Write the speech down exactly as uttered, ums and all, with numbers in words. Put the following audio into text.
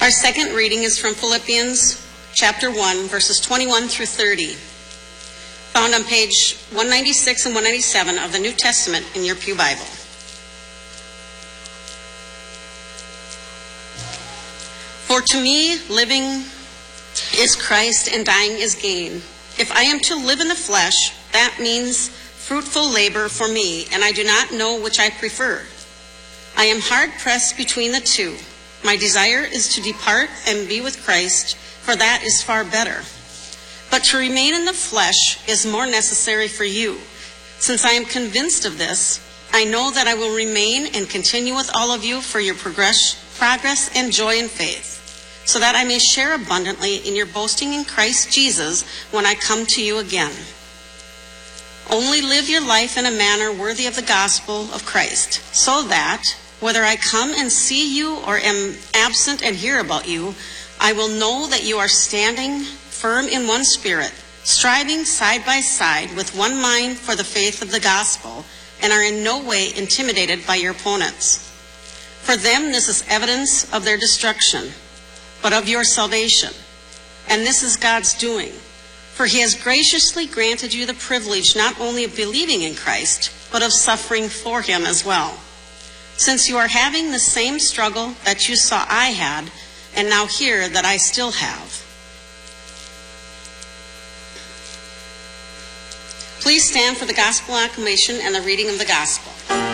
Our second reading is from Philippians chapter one, verses twenty-one through thirty, found on page one ninety-six and one ninety-seven of the New Testament in your Pew Bible. For to me, living is Christ and dying is gain. If I am to live in the flesh, that means fruitful labor for me, and I do not know which I prefer. I am hard-pressed between the two. My desire is to depart and be with Christ, for that is far better. But to remain in the flesh is more necessary for you. Since I am convinced of this, I know that I will remain and continue with all of you for your progress, progress and joy in faith, so that I may share abundantly in your boasting in Christ Jesus when I come to you again. Only live your life in a manner worthy of the gospel of Christ, so that, whether I come and see you or am absent and hear about you, I will know that you are standing firm in one spirit, striving side by side with one mind for the faith of the gospel, and are in no way intimidated by your opponents. For them, this is evidence of their destruction, but of your salvation. And this is God's doing, for he has graciously granted you the privilege not only of believing in Christ, but of suffering for him as well. Since you are having the same struggle that you saw I had, and now hear that I still have. Please stand for the gospel acclamation and the reading of the gospel.